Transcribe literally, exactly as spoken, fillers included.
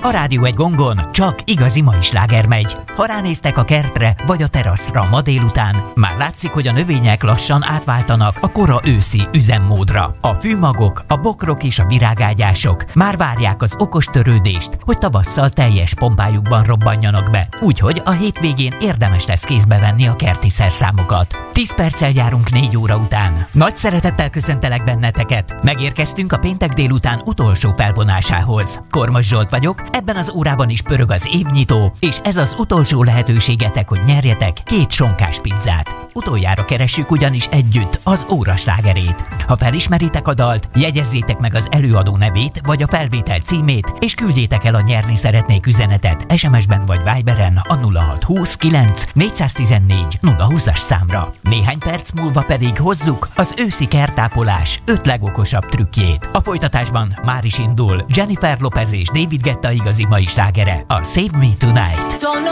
A Rádió egy gongon csak igazi mai sláger megy. Ha ránéztek a kertre vagy a teraszra ma délután, már látszik, hogy a növények lassan átváltanak a kora őszi üzemmódra. A fűmagok, a bokrok és a virágágyások már várják az okos törődést, hogy tavasszal teljes pompájukban robbanjanak be. Úgyhogy a hétvégén érdemes lesz kézbe venni a kerti szerszámokat. tíz perccel járunk négy óra után. Nagy szeretettel köszöntelek benneteket. Megérkeztünk a péntek délután utolsó felvonásához. Kormos Zsolt vagyok, ebben az órában is pörög az évnyitó, és ez az utolsó lehetőségetek, hogy nyerjetek két sonkás pizzát. Utoljára keressük ugyanis együtt az óra slágerét. Ha felismeritek a dalt, jegyezzétek meg az előadó nevét vagy a felvétel címét, és küldjétek el a nyerni szeretnék üzenetet es em es-ben vagy Viberen a nulla hat húsz kilenc négyszáztizennégy nulla húszas számra. Néhány perc múlva pedig hozzuk az őszi kertápolás öt legokosabb trükkjét. A folytatásban már is indul Jennifer Lopez és David Guetta igazi mai slágere, a Save Me Tonight.